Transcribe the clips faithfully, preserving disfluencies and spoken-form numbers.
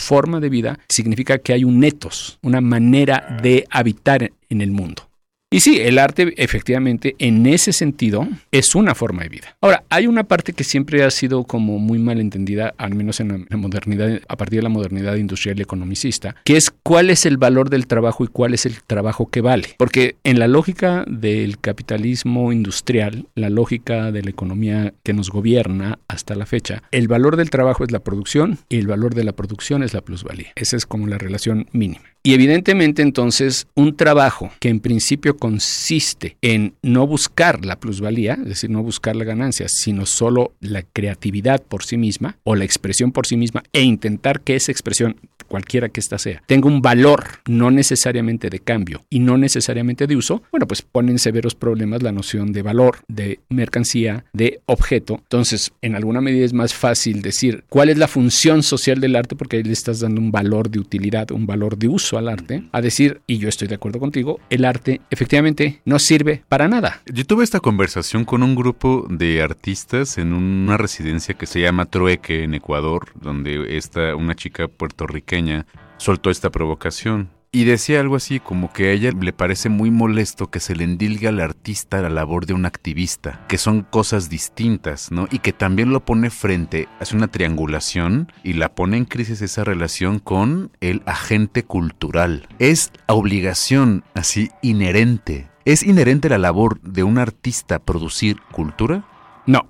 forma de vida, significa que hay un ethos, una manera de habitar en el mundo. Y sí, el arte efectivamente en ese sentido es una forma de vida. Ahora, hay una parte que siempre ha sido como muy mal entendida, al menos en la modernidad, a partir de la modernidad industrial y economicista, que es cuál es el valor del trabajo y cuál es el trabajo que vale. Porque en la lógica del capitalismo industrial, la lógica de la economía que nos gobierna hasta la fecha, el valor del trabajo es la producción y el valor de la producción es la plusvalía. Esa es como la relación mínima. Y evidentemente entonces un trabajo que en principio consiste en no buscar la plusvalía, es decir, no buscar la ganancia, sino solo la creatividad por sí misma o la expresión por sí misma e intentar que esa expresión, cualquiera que ésta sea, tenga un valor no necesariamente de cambio y no necesariamente de uso, bueno, pues ponen severos problemas la noción de valor, de mercancía, de objeto. Entonces, en alguna medida es más fácil decir cuál es la función social del arte porque ahí le estás dando un valor de utilidad, un valor de uso al arte, a decir, y yo estoy de acuerdo contigo, el arte efectivamente no sirve para nada. Yo tuve esta conversación con un grupo de artistas en una residencia que se llama Trueque en Ecuador, donde está una chica puertorriqueña soltó esta provocación. Y decía algo así como que a ella le parece muy molesto que se le endilgue al artista la labor de un activista, que son cosas distintas, ¿no? Y que también lo pone frente, hace una triangulación y la pone en crisis esa relación con el agente cultural. Es obligación así inherente. ¿Es inherente la labor de un artista producir cultura? No.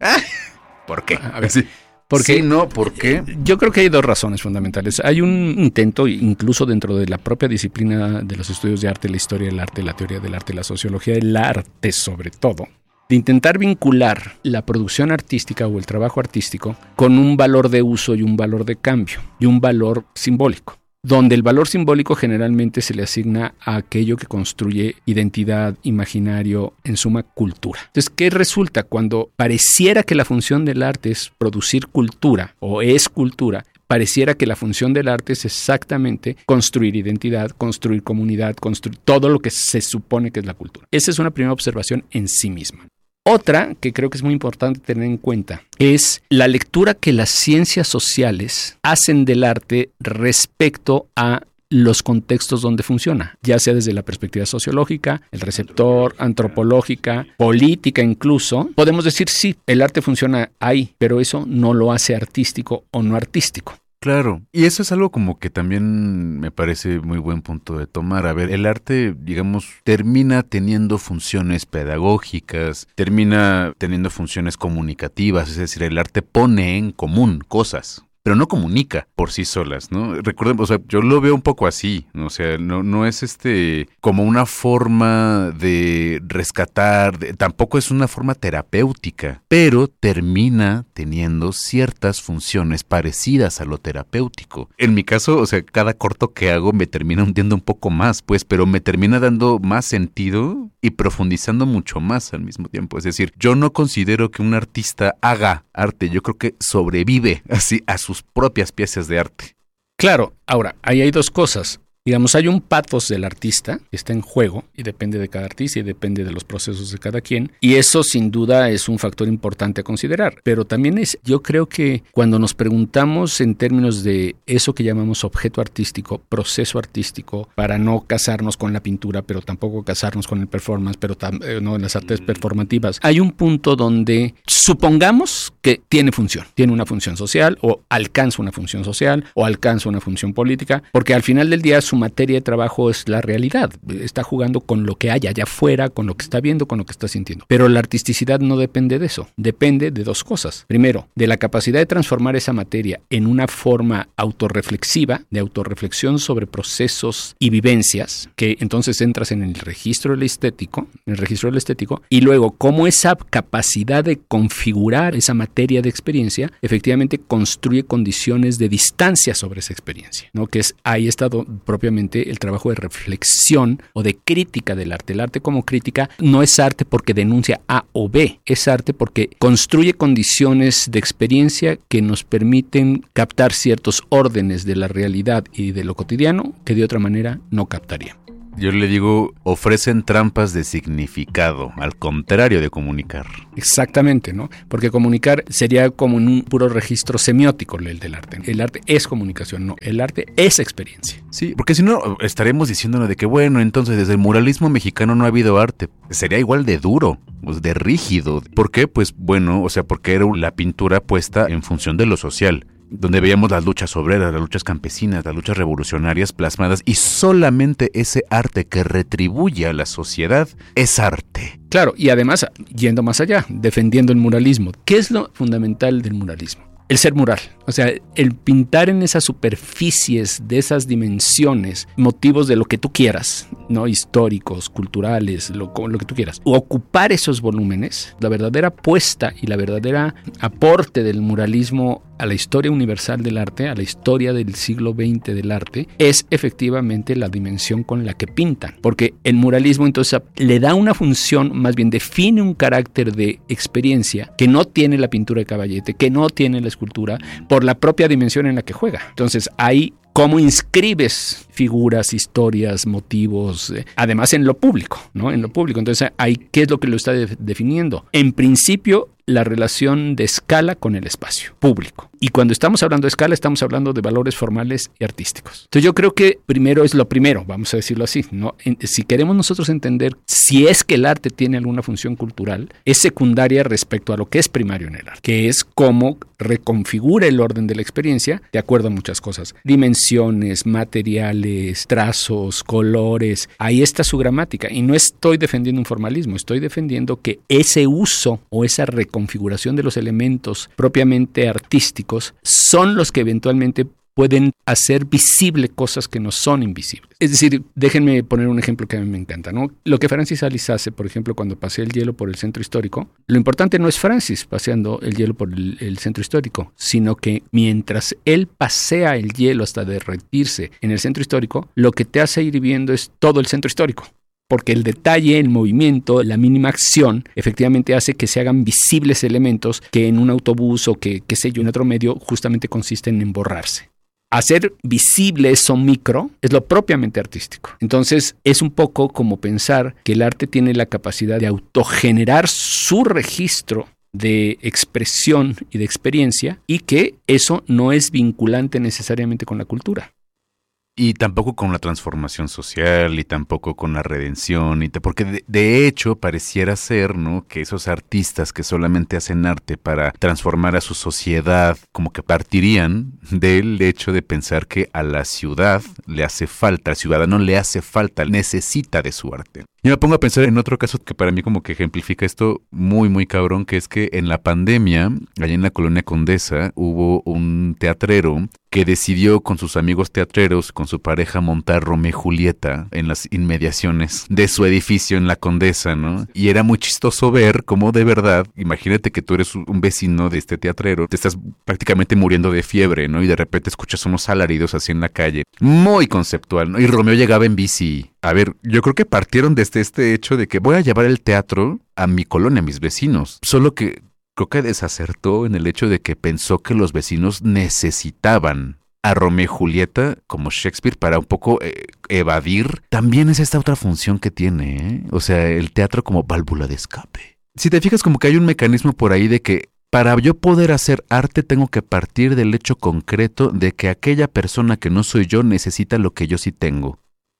¿Por qué? A ver, sí. Porque, sí, no, ¿por qué? Yo creo que hay dos razones fundamentales. Hay un intento, incluso dentro de la propia disciplina de los estudios de arte, la historia del arte, la teoría del arte, la sociología del arte sobre todo, de intentar vincular la producción artística o el trabajo artístico con un valor de uso y un valor de cambio y un valor simbólico, donde el valor simbólico generalmente se le asigna a aquello que construye identidad, imaginario, en suma, cultura. Entonces, ¿qué resulta cuando pareciera que la función del arte es producir cultura o es cultura? Pareciera que la función del arte es exactamente construir identidad, construir comunidad, construir todo lo que se supone que es la cultura. Esa es una primera observación en sí misma. Otra, que creo que es muy importante tener en cuenta, es la lectura que las ciencias sociales hacen del arte respecto a los contextos donde funciona, ya sea desde la perspectiva sociológica, el receptor, antropológica, política incluso. Podemos decir, sí, el arte funciona ahí, pero eso no lo hace artístico o no artístico. Claro, y eso es algo como que también me parece muy buen punto de tomar. A ver, el arte, digamos, termina teniendo funciones pedagógicas, termina teniendo funciones comunicativas, es decir, el arte pone en común cosas, pero no comunica por sí solas, ¿no? Recuerden, o sea, yo lo veo un poco así, ¿no? O sea, no, no es este como una forma de rescatar, de, tampoco es una forma terapéutica, pero termina teniendo ciertas funciones parecidas a lo terapéutico. En mi caso, o sea, cada corto que hago me termina hundiendo un poco más, pues, pero me termina dando más sentido y profundizando mucho más al mismo tiempo. Es decir, yo no considero que un artista haga arte, yo creo que sobrevive así a sus propias piezas de arte. Claro, ahora, ahí hay dos cosas. Digamos, hay un pathos del artista que está en juego y depende de cada artista y depende de los procesos de cada quien. Y eso sin duda es un factor importante a considerar. Pero también es, yo creo que cuando nos preguntamos en términos de eso que llamamos objeto artístico, proceso artístico, para no casarnos con la pintura, pero tampoco casarnos con el performance, pero tam- eh, no en las artes performativas, hay un punto donde supongamos que tiene función, tiene una función social o alcanza una función social o alcanza una función política, porque al final del día su materia de trabajo es la realidad, está jugando con lo que hay allá afuera, con lo que está viendo, con lo que está sintiendo. Pero la artisticidad no depende de eso, depende de dos cosas. Primero, de la capacidad de transformar esa materia en una forma autorreflexiva, de autorreflexión sobre procesos y vivencias, que entonces entras en el registro del estético, en el registro del estético, y luego cómo esa capacidad de configurar esa materia de experiencia efectivamente construye condiciones de distancia sobre esa experiencia, ¿no? Que es, ahí está do, propiamente el trabajo de reflexión o de crítica del arte. El arte como crítica no es arte porque denuncia A o B, es arte porque construye condiciones de experiencia que nos permiten captar ciertos órdenes de la realidad y de lo cotidiano que de otra manera no captarían. Yo le digo, ofrecen trampas de significado, al contrario de comunicar. Exactamente, ¿no? Porque comunicar sería como en un puro registro semiótico el del arte. El arte es comunicación, no. El arte es experiencia. Sí, porque si no estaremos diciéndonos de que, bueno, entonces desde el muralismo mexicano no ha habido arte. Sería igual de duro, pues de rígido. ¿Por qué? Pues bueno, o sea, porque era la pintura puesta en función de lo social, donde veíamos las luchas obreras, las luchas campesinas, las luchas revolucionarias plasmadas, y solamente ese arte que retribuye a la sociedad es arte. Claro, y además, yendo más allá, defendiendo el muralismo. ¿Qué es lo fundamental del muralismo? El ser mural, o sea, el pintar en esas superficies, de esas dimensiones, motivos de lo que tú quieras, ¿no? Históricos, culturales, lo, lo que tú quieras. O ocupar esos volúmenes, la verdadera apuesta y la verdadera aporte del muralismo a la historia universal del arte, a la historia del siglo veinte del arte, es efectivamente la dimensión con la que pintan. Porque el muralismo entonces le da una función, más bien define un carácter de experiencia que no tiene la pintura de Caballete, que no tiene la escultura, por la propia dimensión en la que juega. Entonces hay cómo inscribes figuras, historias, motivos, eh, además en lo público, ¿no? En lo público. Entonces, ahí, ¿qué es lo que lo está de- definiendo? En principio, la relación de escala con el espacio público. Y cuando estamos hablando de escala, estamos hablando de valores formales y artísticos. Entonces, yo creo que primero es lo primero, vamos a decirlo así, ¿no? En, si queremos nosotros entender si es que el arte tiene alguna función cultural, es secundaria respecto a lo que es primario en el arte, que es cómo reconfigura el orden de la experiencia de acuerdo a muchas cosas. Dimensiones, materiales, trazos, colores. Ahí está su gramática. Y no estoy defendiendo un formalismo, estoy defendiendo que ese uso o esa reconfiguración de los elementos propiamente artísticos son los que eventualmente pueden hacer visible cosas que no son invisibles. Es decir, déjenme poner un ejemplo que a mí me encanta, ¿no? Lo que Francis Alice hace, por ejemplo, cuando pasea el hielo por el centro histórico, lo importante no es Francis paseando el hielo por el, el centro histórico, sino que mientras él pasea el hielo hasta derretirse en el centro histórico, lo que te hace ir viendo es todo el centro histórico. Porque el detalle, el movimiento, la mínima acción, efectivamente hace que se hagan visibles elementos que en un autobús o que, qué sé yo, en otro medio, justamente consisten en borrarse. Hacer visible eso micro es lo propiamente artístico. Entonces, es un poco como pensar que el arte tiene la capacidad de autogenerar su registro de expresión y de experiencia, y que eso no es vinculante necesariamente con la cultura. Y tampoco con la transformación social, y tampoco con la redención, y te, porque de, de hecho pareciera ser, ¿no?, que esos artistas que solamente hacen arte para transformar a su sociedad, como que partirían del hecho de pensar que a la ciudad le hace falta, al ciudadano le hace falta, necesita de su arte. Yo me pongo a pensar en otro caso que para mí como que ejemplifica esto muy, muy cabrón, que es que en la pandemia, allá en la Colonia Condesa, hubo un teatrero que decidió con sus amigos teatreros, con su pareja, montar Romeo y Julieta en las inmediaciones de su edificio en la Condesa, ¿no? Y era muy chistoso ver cómo de verdad, imagínate que tú eres un vecino de este teatrero, te estás prácticamente muriendo de fiebre, ¿no? Y de repente escuchas unos alaridos así en la calle, muy conceptual, ¿no? Y Romeo llegaba en bici. A ver, yo creo que partieron desde este hecho de que voy a llevar el teatro a mi colonia, a mis vecinos. Solo que creo que desacertó en el hecho de que pensó que los vecinos necesitaban a Romeo y Julieta como Shakespeare para un poco eh, evadir. También es esta otra función que tiene, ¿eh? O sea, el teatro como válvula de escape. Si te fijas, como que hay un mecanismo por ahí de que para yo poder hacer arte tengo que partir del hecho concreto de que aquella persona que no soy yo necesita lo que yo sí tengo.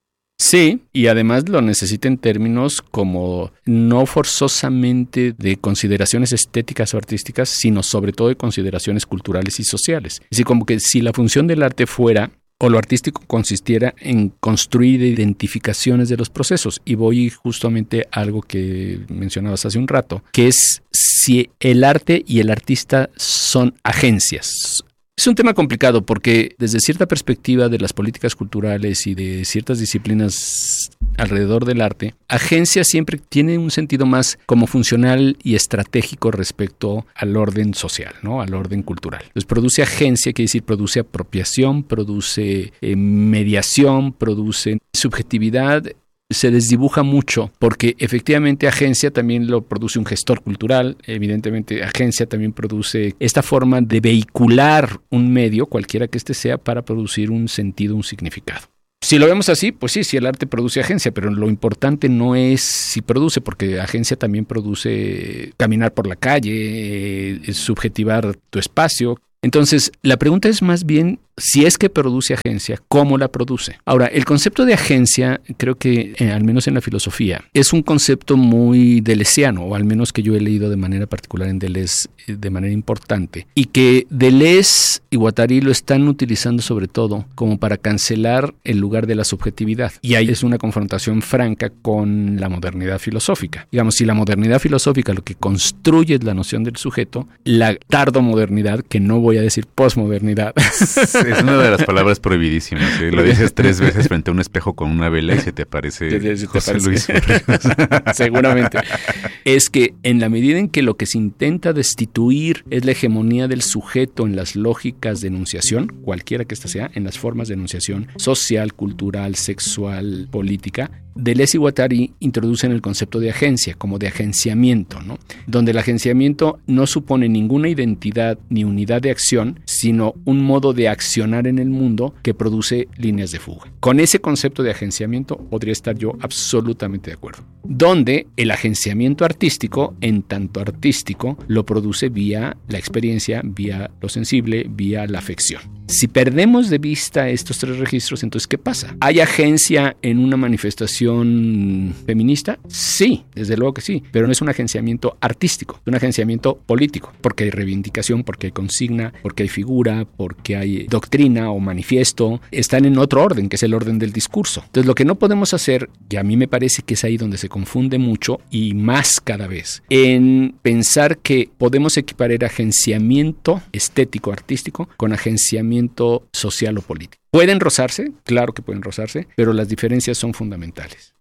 Sí, y además lo necesita en términos como no forzosamente de consideraciones estéticas o artísticas, sino sobre todo de consideraciones culturales y sociales. Es decir, como que si la función del arte fuera, o lo artístico consistiera en construir identificaciones de los procesos, y voy justamente a algo que mencionabas hace un rato, que es si el arte y el artista son agencias. Es un tema complicado porque desde cierta perspectiva de las políticas culturales y de ciertas disciplinas alrededor del arte, agencia siempre tiene un sentido más como funcional y estratégico respecto al orden social, ¿no? Al orden cultural. Entonces, produce agencia, quiere decir produce apropiación, produce eh, mediación, produce subjetividad. Se desdibuja mucho porque efectivamente agencia también lo produce un gestor cultural, evidentemente agencia también produce esta forma de vehicular un medio, cualquiera que este sea, para producir un sentido, un significado. Si lo vemos así, pues sí, sí, el arte produce agencia, pero lo importante no es si produce, porque agencia también produce caminar por la calle, eh, subjetivar tu espacio. Entonces, la pregunta es más bien, si es que produce agencia, ¿cómo la produce? Ahora, el concepto de agencia, creo que, eh, al menos en la filosofía, es un concepto muy deleuziano, o al menos que yo he leído de manera particular en Deleuze, eh, de manera importante, y que Deleuze y Guattari lo están utilizando sobre todo como para cancelar el lugar de la subjetividad. Y ahí es una confrontación franca con la modernidad filosófica. Digamos, si la modernidad filosófica lo que construye es la noción del sujeto, la tardomodernidad, que no voy a decir posmodernidad, es una de las palabras prohibidísimas, ¿eh? Lo dices tres veces frente a un espejo con una vela y se te aparece te, te, te José parece. Luis Berríos. Seguramente. Es que en la medida en que lo que se intenta destituir es la hegemonía del sujeto en las lógicas de enunciación, cualquiera que ésta sea, en las formas de enunciación social, cultural, sexual, política, Deleuze y Guattari introducen el concepto de agencia, como de agenciamiento, ¿no? Donde el agenciamiento no supone ninguna identidad ni unidad de acción, sino un modo de accionar en el mundo que produce líneas de fuga. Con ese concepto de agenciamiento podría estar yo absolutamente de acuerdo. Donde el agenciamiento artístico, en tanto artístico, lo produce vía la experiencia, vía lo sensible, vía la afección. Si perdemos de vista estos tres registros, entonces, ¿qué pasa? ¿Hay agencia en una manifestación feminista? Sí, desde luego que sí, pero no es un agenciamiento artístico, es un agenciamiento político, porque hay reivindicación, porque hay consigna, porque hay figura, porque hay doctrina o manifiesto, están en otro orden, que es el orden del discurso. Entonces, lo que no podemos hacer, y a mí me parece que es ahí donde se confunde mucho, y más cada vez, en pensar que podemos equiparar agenciamiento estético, artístico, con agenciamiento social o político. ¿Pueden rozarse? Claro que pueden rozarse, pero las diferencias son fundamentales.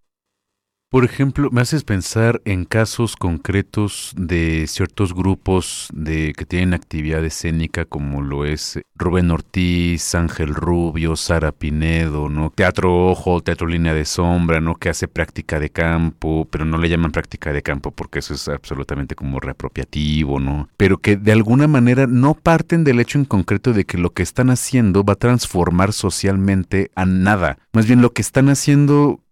Por ejemplo, me haces pensar en casos concretos de ciertos grupos de que tienen actividad escénica, como lo es Rubén Ortiz, Ángel Rubio, Sara Pinedo, ¿no? Teatro Ojo, Teatro Línea de Sombra, ¿no? Que hace práctica de campo, pero no le llaman práctica de campo porque eso es absolutamente como reapropiativo, ¿no? Pero que de alguna manera no parten del hecho en concreto de que lo que están haciendo va a transformar socialmente a nada. Más bien lo que están haciendo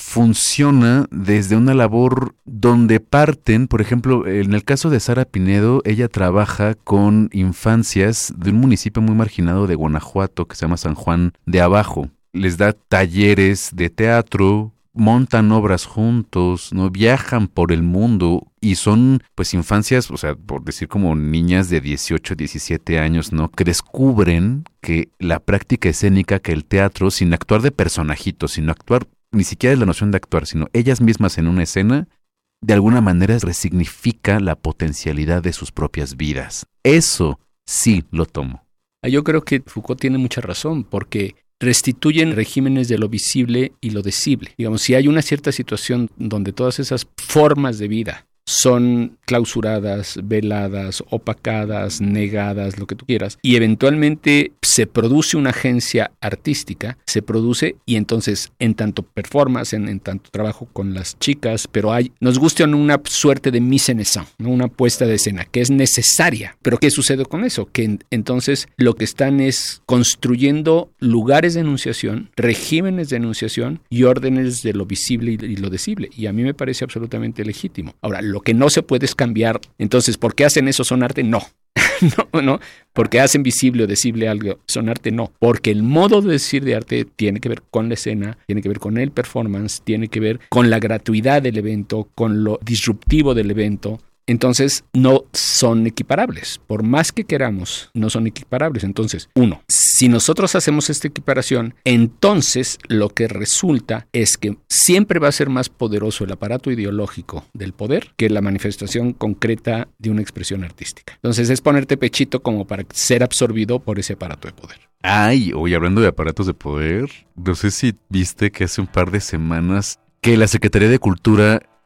funciona desde una labor donde parten, por ejemplo, en el caso de Sara Pinedo, ella trabaja con infancias de un municipio muy marginado de Guanajuato que se llama San Juan de Abajo. Les da talleres de teatro, montan obras juntos, no viajan por el mundo y son pues infancias, o sea, por decir como niñas de dieciocho, diecisiete años, ¿no? Que descubren que la práctica escénica, que el teatro, sin actuar de personajitos, sino actuar, ni siquiera es la noción de actuar, sino ellas mismas en una escena, de alguna manera resignifica la potencialidad de sus propias vidas. Eso sí lo tomo. Yo creo que Foucault tiene mucha razón, porque restituyen regímenes de lo visible y lo decible. Digamos, si hay una cierta situación donde todas esas formas de vida son clausuradas, veladas, opacadas, negadas, lo que tú quieras, y eventualmente se produce una agencia artística, se produce, y entonces en tanto performance, en, en tanto trabajo con las chicas, pero hay, nos gusta una suerte de mise en scène, ¿no? Una puesta de escena que es necesaria. Pero ¿qué sucede con eso? Que en, entonces lo que están es construyendo lugares de enunciación, regímenes de enunciación y órdenes de lo visible y, y lo decible, y a mí me parece absolutamente legítimo. Ahora, lo que no se puede es cambiar. Entonces, ¿por qué hacen eso? ¿Son arte? No. no, no. Porque hacen visible o decible algo. ¿Son arte? No. Porque el modo de decir de arte tiene que ver con la escena, tiene que ver con el performance, tiene que ver con la gratuidad del evento, con lo disruptivo del evento. Entonces, no son equiparables. Por más que queramos, no son equiparables. Entonces, uno, si nosotros hacemos esta equiparación, entonces lo que resulta es que siempre va a ser más poderoso el aparato ideológico del poder que la manifestación concreta de una expresión artística. Entonces, es ponerte pechito como para ser absorbido por ese aparato de poder. Ay, hoy hablando de aparatos de poder, no sé si viste que hace un par de semanas que la Secretaría de Cultura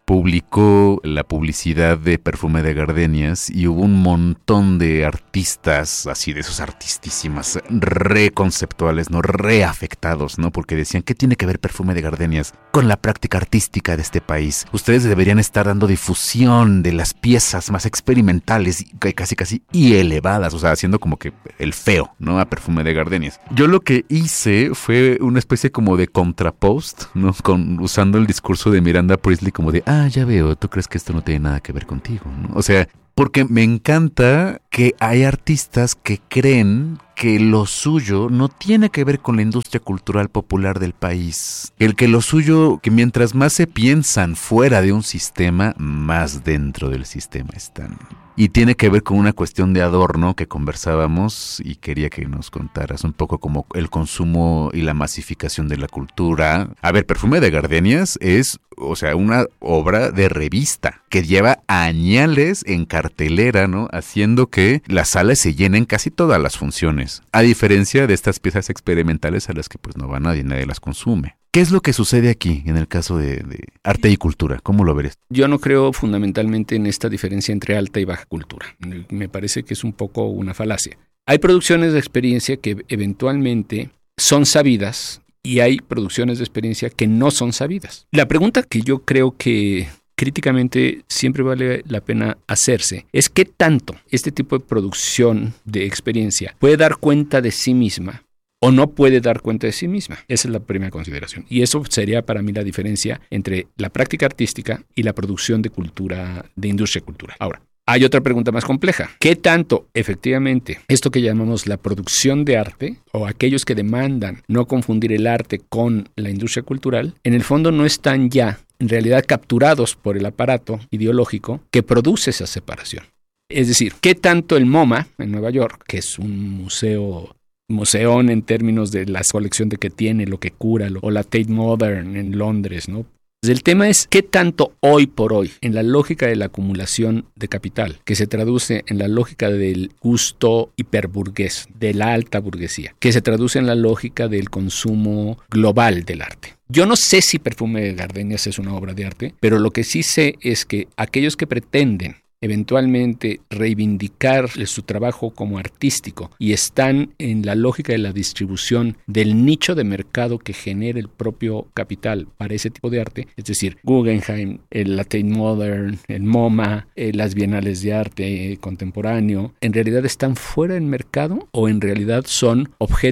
publicó la publicidad de perfume de gardenias y hubo un montón de artistas, así de esos artistísimas, reconceptuales, ¿no? Reafectados, ¿no? Porque decían, ¿qué tiene que ver perfume de gardenias con la práctica artística de este país? Ustedes deberían estar dando difusión de las piezas más experimentales, casi casi y elevadas, o sea, haciendo como que el feo, ¿no? A perfume de gardenias. Yo lo que hice fue una especie como de contrapost, ¿no? Con, usando el discurso de Miranda Priestley como de, ah, ya veo, tú crees que esto no tiene nada que ver contigo, ¿no? O sea, porque me encanta que hay artistas que creen que lo suyo no tiene que ver con la industria cultural popular del país. El que lo suyo, que mientras más se piensan fuera de un sistema, más dentro del sistema están. Y tiene que ver con una cuestión de adorno que conversábamos y quería que nos contaras un poco como el consumo y la masificación de la cultura. A ver, Perfume de Gardenias es, o sea, una obra de revista que lleva añales en cartelera, ¿no? Haciendo que las salas se llenen casi todas las funciones. A diferencia de estas piezas experimentales a las que pues no va nadie, nadie las consume. ¿Qué es lo que sucede aquí en el caso de, de arte y cultura? ¿Cómo lo verías? Yo no creo fundamentalmente en esta diferencia entre alta y baja cultura. Me parece que es un poco una falacia. Hay producciones de experiencia que eventualmente son sabidas y hay producciones de experiencia que no son sabidas. La pregunta que yo creo que críticamente siempre vale la pena hacerse es qué tanto este tipo de producción de experiencia puede dar cuenta de sí misma o no puede dar cuenta de sí misma. Esa es la primera consideración. Y eso sería para mí la diferencia entre la práctica artística y la producción de cultura, de industria cultural. Ahora, hay otra pregunta más compleja. ¿Qué tanto efectivamente esto que llamamos la producción de arte o aquellos que demandan no confundir el arte con la industria cultural, en el fondo no están ya en realidad capturados por el aparato ideológico que produce esa separación? Es decir, ¿qué tanto el MoMA en Nueva York, que es un museo museón en términos de la colección de que tiene, lo que cura, lo, o la Tate Modern en Londres, ¿no? El tema es qué tanto hoy por hoy, en la lógica de la acumulación de capital, que se traduce en la lógica del gusto hiperburgués, de la alta burguesía, que se traduce en la lógica del consumo global del arte. Yo no sé si Perfume de Gardenias es una obra de arte, pero lo que sí sé es que aquellos que pretenden eventualmente reivindicar su trabajo como artístico y están en la lógica de la distribución del nicho de mercado que genera el propio capital para ese tipo de arte, es decir, Guggenheim, el Tate Modern, el MoMA, eh, las bienales de arte eh, contemporáneo, en realidad están fuera del mercado o en realidad son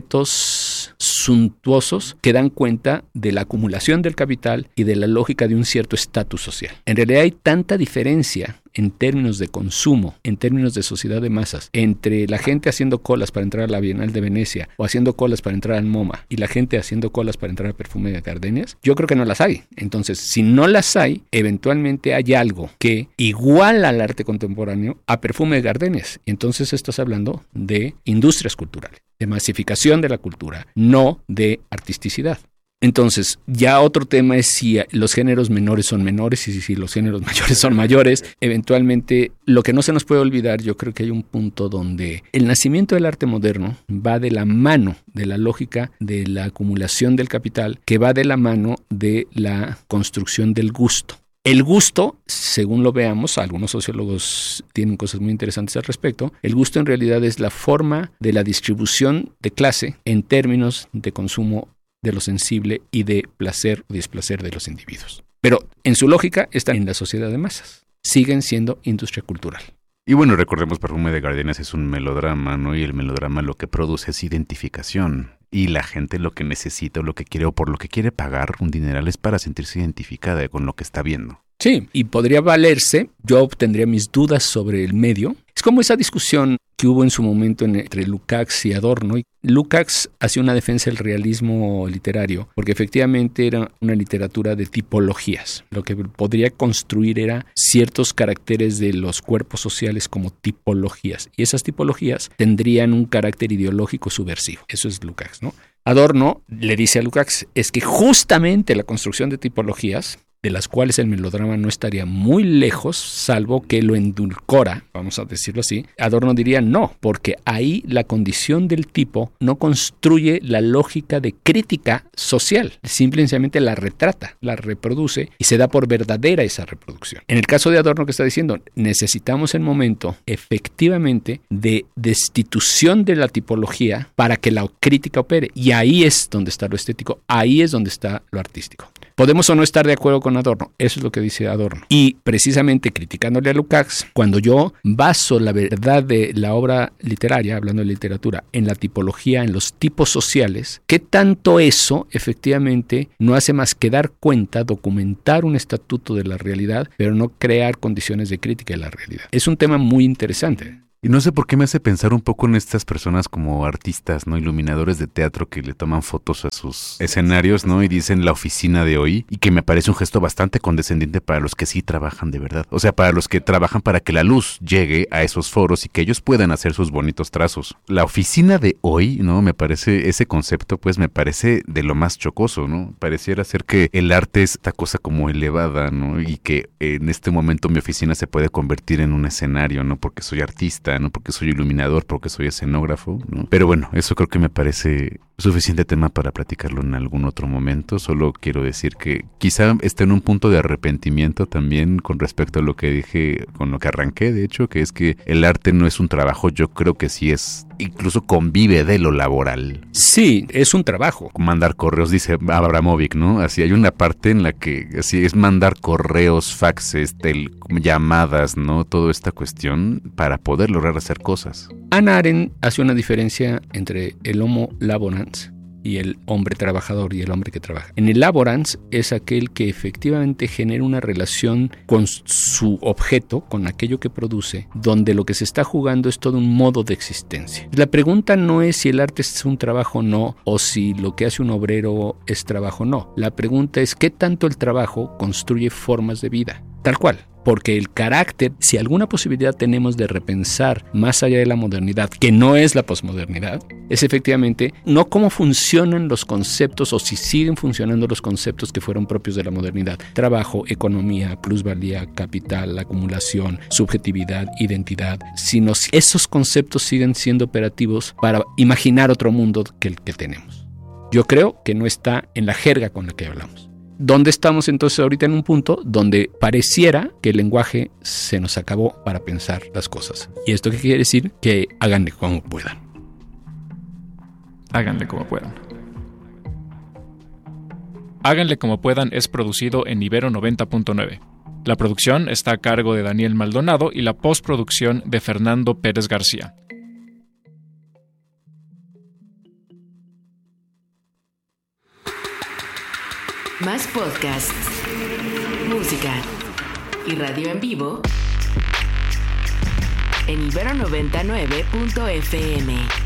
objetos suntuosos que dan cuenta de la acumulación del capital y de la lógica de un cierto estatus social. En realidad hay tanta diferencia en términos de consumo, en términos de sociedad de masas, entre la gente haciendo colas para entrar a la Bienal de Venecia o haciendo colas para entrar al MoMA y la gente haciendo colas para entrar a Perfume de Gardenias, yo creo que no las hay. Entonces, si no las hay, eventualmente hay algo que iguala al arte contemporáneo a Perfume de Gardenias. Y entonces estás hablando de industrias culturales, de masificación de la cultura, no de artisticidad. Entonces, ya otro tema es si los géneros menores son menores y si los géneros mayores son mayores. Eventualmente, lo que no se nos puede olvidar, yo creo que hay un punto donde el nacimiento del arte moderno va de la mano de la lógica de la acumulación del capital, que va de la mano de la construcción del gusto. El gusto, según lo veamos, algunos sociólogos tienen cosas muy interesantes al respecto, el gusto en realidad es la forma de la distribución de clase en términos de consumo de lo sensible y de placer o displacer de los individuos. Pero en su lógica están en la sociedad de masas. Siguen siendo industria cultural. Y bueno, recordemos, Perfume de Gardenias es un melodrama, ¿no? Y el melodrama lo que produce es identificación. Y la gente lo que necesita o lo que quiere o por lo que quiere pagar un dineral es para sentirse identificada con lo que está viendo. Sí, y podría valerse, yo tendría mis dudas sobre el medio. Es como esa discusión que hubo en su momento entre Lukács y Adorno. Lukács hacía una defensa del realismo literario, porque efectivamente era una literatura de tipologías. Lo que podría construir era ciertos caracteres de los cuerpos sociales como tipologías, y esas tipologías tendrían un carácter ideológico subversivo. Eso es Lukács, ¿no? Adorno le dice a Lukács, es que justamente la construcción de tipologías de las cuales el melodrama no estaría muy lejos, salvo que lo endulcora, vamos a decirlo así. Adorno diría no, porque ahí la condición del tipo no construye la lógica de crítica social, simplemente la retrata, la reproduce y se da por verdadera esa reproducción. En el caso de Adorno, que está diciendo, necesitamos el momento efectivamente de destitución de la tipología para que la crítica opere, y ahí es donde está lo estético, ahí es donde está lo artístico. Podemos o no estar de acuerdo con Adorno, eso es lo que dice Adorno. Y precisamente criticándole a Lukács, cuando yo baso la verdad de la obra literaria, hablando de literatura, en la tipología, en los tipos sociales, ¿qué tanto eso efectivamente no hace más que dar cuenta, documentar un estatuto de la realidad, pero no crear condiciones de crítica de la realidad? Es un tema muy interesante. Y no sé por qué me hace pensar un poco en estas personas como artistas, ¿no? Iluminadores de teatro que le toman fotos a sus escenarios, ¿no? Y dicen la oficina de hoy, y que me parece un gesto bastante condescendiente para los que sí trabajan de verdad. O sea, para los que trabajan para que la luz llegue a esos foros y que ellos puedan hacer sus bonitos trazos. La oficina de hoy, ¿no? Me parece, ese concepto, pues me parece de lo más chocoso, ¿no? Pareciera ser que el arte es esta cosa como elevada, ¿no? Y que en este momento mi oficina se puede convertir en un escenario, ¿no? Porque soy artista, no porque soy iluminador, porque soy escenógrafo, ¿no? Pero bueno, eso creo que me parece suficiente tema para platicarlo en algún otro momento. Solo quiero decir que quizá esté en un punto de arrepentimiento también con respecto a lo que dije, con lo que arranqué, de hecho, que es que el arte no es un trabajo. Yo creo que sí es, incluso convive de lo laboral. Sí, es un trabajo. Mandar correos, dice Abramovic, ¿no? Así hay una parte en la que así es mandar correos, faxes, tel, llamadas, ¿no? Toda esta cuestión para poder lograr hacer cosas. Hannah Arendt hace una diferencia entre el homo laborans y el hombre trabajador y el hombre que trabaja. En el laborans es aquel que efectivamente genera una relación con su objeto, con aquello que produce, donde lo que se está jugando es todo un modo de existencia. La pregunta no es si el arte es un trabajo o no, o si lo que hace un obrero es trabajo o no. La pregunta es qué tanto el trabajo construye formas de vida, tal cual. Porque el carácter, si alguna posibilidad tenemos de repensar más allá de la modernidad, que no es la posmodernidad, es efectivamente no cómo funcionan los conceptos o si siguen funcionando los conceptos que fueron propios de la modernidad. Trabajo, economía, plusvalía, capital, acumulación, subjetividad, identidad, sino si esos conceptos siguen siendo operativos para imaginar otro mundo que el que tenemos. Yo creo que no está en la jerga con la que hablamos. ¿Dónde estamos entonces ahorita? En un punto donde pareciera que el lenguaje se nos acabó para pensar las cosas. ¿Y esto qué quiere decir? Que háganle como puedan. Háganle como puedan. Háganle como puedan es producido en Ibero noventa punto nueve. La producción está a cargo de Daniel Maldonado y la postproducción de Fernando Pérez García. Más podcasts, música y radio en vivo en ibero noventa y nueve punto efe eme.